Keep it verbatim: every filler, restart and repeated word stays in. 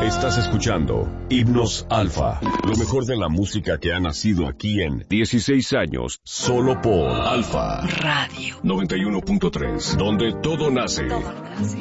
Estás escuchando Himnos Alfa, lo mejor de la música que ha nacido aquí en dieciséis años, solo por Alfa Radio noventa y uno punto tres, donde todo nace. Todo nace.